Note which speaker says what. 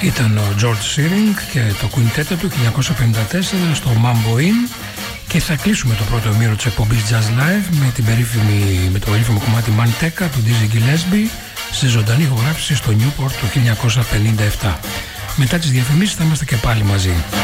Speaker 1: Ήταν ο George Shearing και το κουιντέτο του 1954 στο Mambo In, και θα κλείσουμε το πρώτο μέρο της εκπομπής Jazz Live με το περίφημο κομμάτι Manteca του Dizzy Gillespie σε ζωντανή ηχογράφηση στο Newport το 1957. Μετά τις διαφημίσεις θα είμαστε και πάλι μαζί.